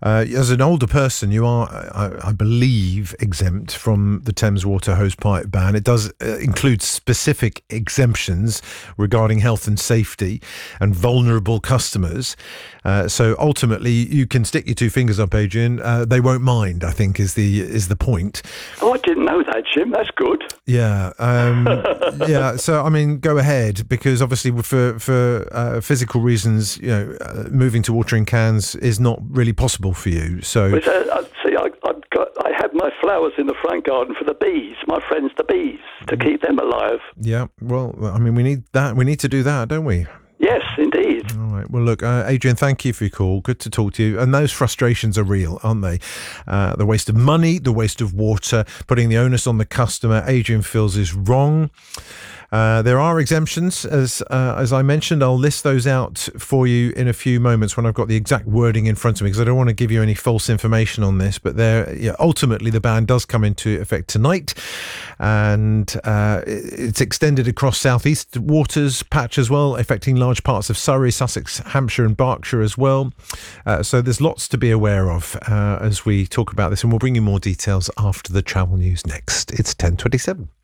As an older person, you are, I believe, exempt from the Thames Water hosepipe ban. It does include specific exemptions regarding health and safety and vulnerable customers. So ultimately, you can stick your two fingers up, Adrian. They won't mind, I think, is the point. Oh, I didn't know that, Jim. That's good. Yeah, yeah. So I mean, go ahead, because obviously for physical reasons, moving to watering cans is not really possible for you. So see, I have my flowers in the front garden for the bees, my friends, the bees, to keep them alive. Yeah. Well, I mean, we need that. We need to do that, don't we? Yes, indeed. All right. Well, look, Adrian, thank you for your call. Good to talk to you. And those frustrations are real, aren't they? The waste of money, the waste of water, putting the onus on the customer, Adrian feels is wrong. There are exemptions, as I mentioned. I'll list those out for you in a few moments when I've got the exact wording in front of me, because I don't want to give you any false information on this. But ultimately, the ban does come into effect tonight, and it's extended across South East Waters patch as well, affecting large parts of Surrey, Sussex, Hampshire and Berkshire as well. So there's lots to be aware of as we talk about this, and we'll bring you more details after the travel news next. It's 10:27.